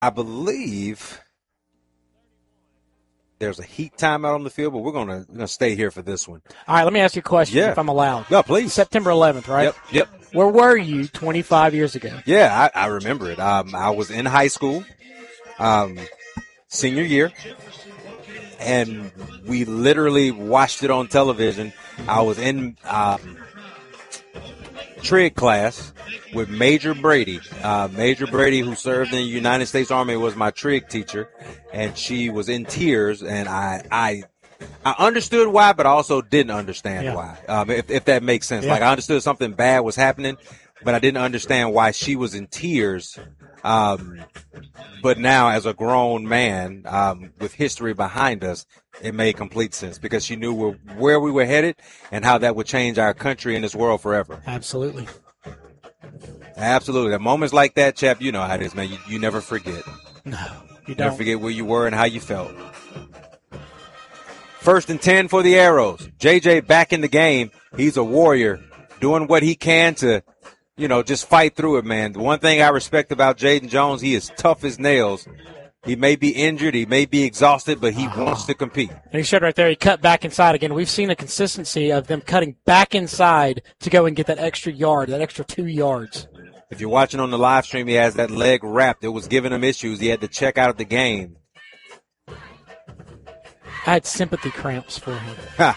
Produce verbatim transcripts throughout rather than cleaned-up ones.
I believe there's a heat timeout on the field, but we're going to we're gonna stay here for this one. All right, let me ask you a question yeah. if I'm allowed. No, please. September eleventh, right? Yep, yep. Where were you twenty-five years ago? Yeah, I, I remember it. Um, I was in high school, um, senior year, and we literally watched it on television. I was in um, trig class with Major Brady. Uh, Major Brady, who served in the United States Army, was my trig teacher, and she was in tears, and I I, I understood why, but I also didn't understand yeah. why, um, if, if that makes sense. Yeah. Like, I understood something bad was happening, but I didn't understand why she was in tears. Um, but now, as a grown man um, with history behind us, it made complete sense because she knew where, where we were headed and how that would change our country and this world forever. Absolutely. Absolutely. At moments like that, Chap, you know how it is, man. You, you never forget. No, you You don't. never forget where you were and how you felt. First and ten for the Arrows. J J back in the game. He's a warrior, doing what he can to, you know, just fight through it, man. The one thing I respect about Jaden Jones, he is tough as nails. He may be injured, he may be exhausted, but he oh. wants to compete. And he showed right there, he cut back inside again. We've seen a consistency of them cutting back inside to go and get that extra yard, that extra two yards. If you're watching on the live stream, he has that leg wrapped. It was giving him issues. He had to check out of the game. I had sympathy cramps for him. Ha.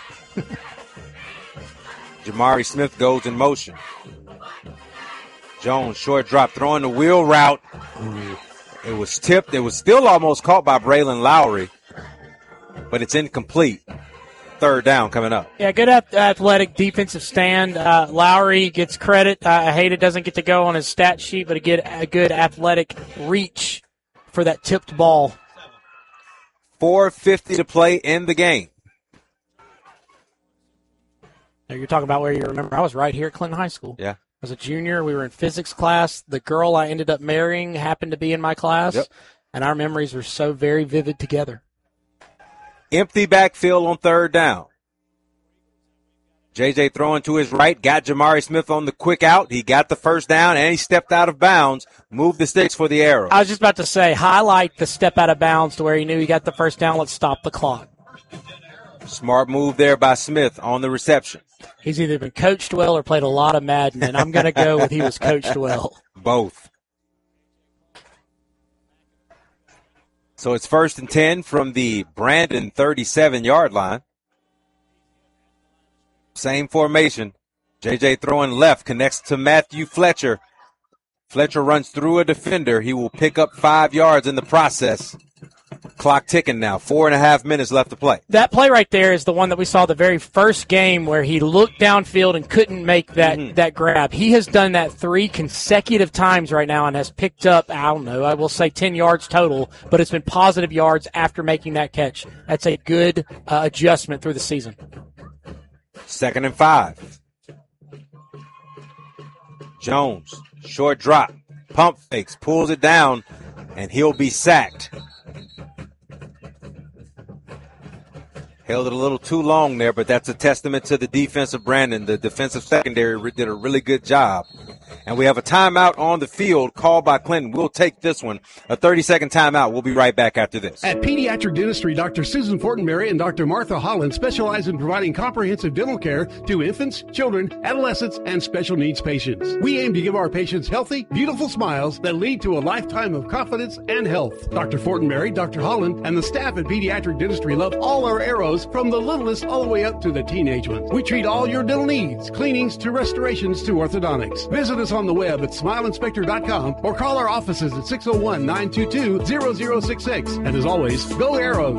Jamari Smith goes in motion. Jones, short drop, throwing the wheel route. Ooh. It was tipped. It was still almost caught by Braylon Lowry, but it's incomplete. Third down coming up. Yeah, good athletic defensive stand. Uh, Lowry gets credit. Uh, I hate it doesn't get to go on his stat sheet, but a good, a good athletic reach for that tipped ball. four fifty to play in the game. Now you're talking about where you remember. I was right here at Clinton High School. Yeah. As a junior, we were in physics class. The girl I ended up marrying happened to be in my class, yep. and our memories were so very vivid together. Empty backfield on third down. J J throwing to his right, got Jamari Smith on the quick out. He got the first down, and he stepped out of bounds, moved the sticks for the Arrows. I was just about to say, highlight the step out of bounds to where he knew he got the first down. Let's stop the clock. Smart move there by Smith on the reception. He's either been coached well or played a lot of Madden, and I'm going to go with he was coached well. Both. So it's first and ten from the Brandon thirty-seven-yard line. Same formation. J J throwing left, connects to Matthew Fletcher. Fletcher runs through a defender. He will pick up five yards in the process. Clock ticking now. Four and a half minutes left to play. That play right there is the one that we saw the very first game where he looked downfield and couldn't make that, mm-hmm. that grab. He has done that three consecutive times right now and has picked up, I don't know, I will say ten yards total, but it's been positive yards after making that catch. That's a good uh, adjustment through the season. Second and five. Jones, short drop, pump fakes, pulls it down, and he'll be sacked. Held it a little too long there, but that's a testament to the defense of Brandon. The defensive secondary did a really good job. And we have a timeout on the field called by Clinton. We'll take this one, a thirty-second timeout. We'll be right back after this. At Pediatric Dentistry, Doctor Susan Fortenberry and Doctor Martha Holland specialize in providing comprehensive dental care to infants, children, adolescents, and special needs patients. We aim to give our patients healthy, beautiful smiles that lead to a lifetime of confidence and health. Doctor Fortenberry, Doctor Holland, and the staff at Pediatric Dentistry love all our arrows from the littlest all the way up to the teenage ones. We treat all your dental needs, cleanings to restorations to orthodontics. Visit us on the web at smile inspector dot com or call our offices at six oh one, nine two two, zero zero six six. And as always, go Arrows!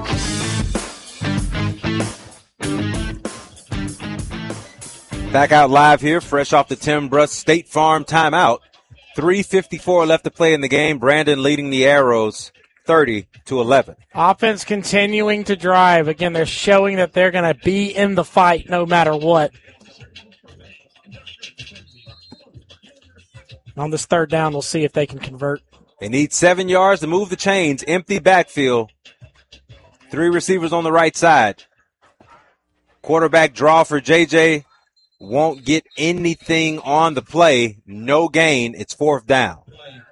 Back out live here, fresh off the Tim Bruss State Farm timeout. three fifty-four left to play in the game. Brandon leading the Arrows thirty to eleven. Offense continuing to drive. Again, they're showing that they're going to be in the fight no matter what. On this third down, we'll see if they can convert. They need seven yards to move the chains. Empty backfield. Three receivers on the right side. Quarterback draw for J J. Won't get anything on the play. No gain. It's fourth down.